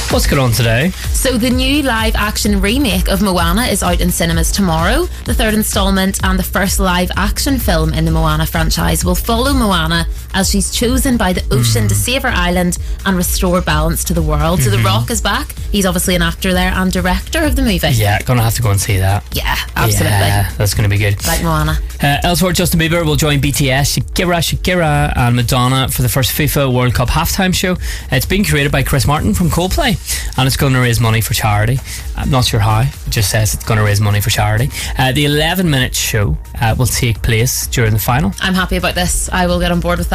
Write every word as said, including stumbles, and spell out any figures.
What's going on today? So the new live-action remake of Moana is out in cinemas tomorrow. The third instalment and the first live-action film in the Moana franchise will follow Moana as she's chosen by the ocean mm. to save her island and restore balance to the world. Mm-hmm. So The Rock is back. He's obviously an actor there and director of the movie. Yeah, gonna have to go and see that. Yeah, absolutely. Yeah, that's gonna be good. Like Moana. Uh, elsewhere, Justin Bieber will join B T S, Shakira, Shakira and Madonna for the first FIFA World Cup halftime show. It's being created by Chris Martin from Coldplay, and it's going to raise money for charity. I'm not sure how, it just says it's going to raise money for charity. Uh, the eleven minute show uh, will take place during the final. I'm happy about this. I will get on board with that.